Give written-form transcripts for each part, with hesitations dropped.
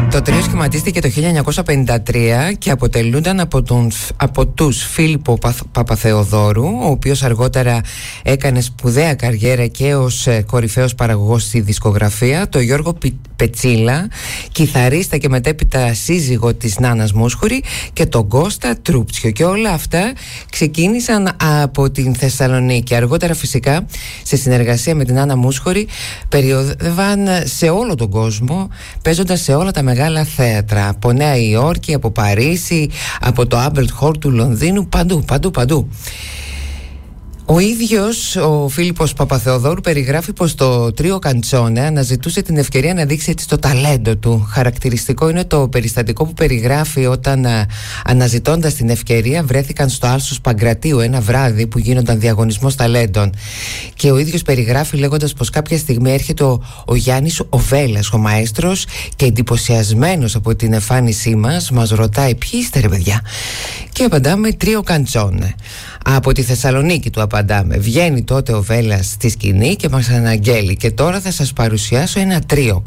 Το τρίο σχηματίστηκε το 1953 και αποτελούνταν από τους Φίλιππο Παπαθεοδόρου, ο οποίος αργότερα έκανε σπουδαία καριέρα και ως κορυφαίος παραγωγός στη δισκογραφία, το Γιώργο Πετσίλα, κιθαρίστα και μετέπειτα σύζυγο της Νάνας Μούσχουρη, και τον Κώστα Τρούπτσιο. Και όλα αυτά ξεκίνησαν από την Θεσσαλονίκη. Αργότερα φυσικά σε συνεργασία με την Νάνα Μούσχουρη περιοδεύαν σε όλο τον κόσμο, παίζοντας σε όλα τα μεγάλα θέατρα, από Νέα Υόρκη, από Παρίσι, από το Albert Hall του Λονδίνου, παντού. Ο ίδιος ο Φίλιππος Παπαθεοδόρου περιγράφει πως το τρίο Καντσόνε αναζητούσε την ευκαιρία να δείξει έτσι το ταλέντο του. Χαρακτηριστικό είναι το περιστατικό που περιγράφει όταν, αναζητώντας την ευκαιρία, βρέθηκαν στο Άλσος Παγκρατίου ένα βράδυ που γίνονταν διαγωνισμός ταλέντων. Και ο ίδιος περιγράφει λέγοντας πως κάποια στιγμή έρχεται ο Γιάννης ο Βέλλας, ο μαέστρος, και εντυπωσιασμένος από την εμφάνισή μας ρωτάει: ποιοι είστε ρε παιδιά? Και απαντάμε: τρίο Καντσόνε. Από τη Θεσσαλονίκη του απαντάμε. Βγαίνει τότε ο Βέλλας στη σκηνή και μας αναγγέλει: και τώρα θα σας παρουσιάσω ένα τρίο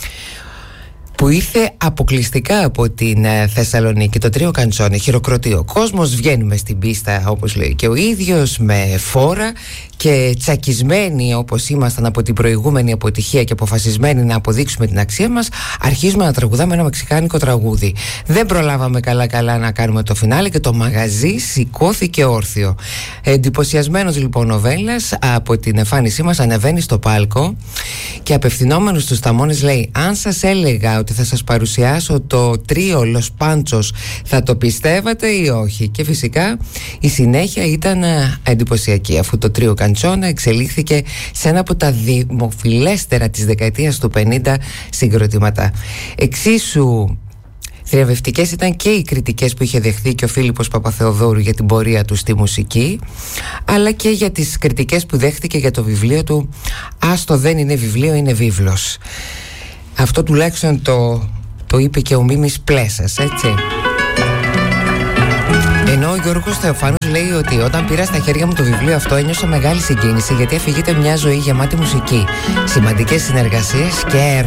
που ήρθε αποκλειστικά από την Θεσσαλονίκη, το τρίο Καντσόνε. Χειροκροτεί ο κόσμος, βγαίνουμε στην πίστα, όπως λέει και ο ίδιος, με φόρα και τσακισμένοι όπως ήμασταν από την προηγούμενη αποτυχία και αποφασισμένοι να αποδείξουμε την αξία μας, αρχίζουμε να τραγουδάμε ένα μεξικάνικο τραγούδι. Δεν προλάβαμε καλά να κάνουμε το φινάλε και το μαγαζί σηκώθηκε όρθιο. Εντυπωσιασμένος λοιπόν ο Βέλλας από την εμφάνισή μας ανεβαίνει στο πάλκο και στους θαμώνες λέει: αν σας έλεγα ότι θα σας παρουσιάσω το τρίο Λος Πάντσος, θα το πιστεύατε ή όχι? Και φυσικά η συνέχεια ήταν εντυπωσιακή, αφού το τρίο Καντσόνε εξελίχθηκε σε ένα από τα δημοφιλέστερα της δεκαετίας του 50 συγκροτήματα. Εξίσου θριαμβευτικές ήταν και οι κριτικές που είχε δεχθεί και ο Φίλιππος Παπαθεοδόρου για την πορεία του στη μουσική, αλλά και για τις κριτικές που δέχτηκε για το βιβλίο του «Άστο, δεν είναι βιβλίο, είναι βίβλος». Αυτό τουλάχιστον το είπε και ο Μίμης Πλέσας, έτσι. Ενώ ο Γιώργος Θεοφάνος λέει ότι όταν πήρα στα χέρια μου το βιβλίο αυτό ένιωσα μεγάλη συγκίνηση, γιατί αφηγείται μια ζωή γεμάτη μουσική, σημαντικές συνεργασίες και